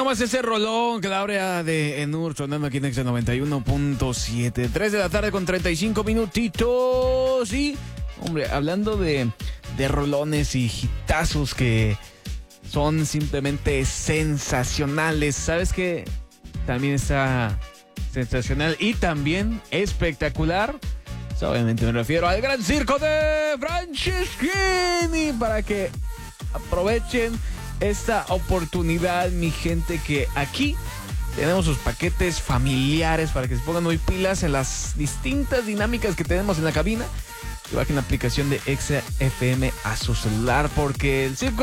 nomás ese rolón que la abre de Enur sonando aquí en Exa 91.7. 3 de la tarde con 35 minutitos. Y, hombre, hablando de rolones y hitazos que son simplemente sensacionales. ¿Sabes qué? También está sensacional y también espectacular. Obviamente me refiero al Gran Circo de Franceschini, para que aprovechen esta oportunidad, mi gente, que aquí tenemos sus paquetes familiares para que se pongan muy pilas en las distintas dinámicas que tenemos en la cabina. Y bajen la aplicación de Exa FM a su celular, porque el Circo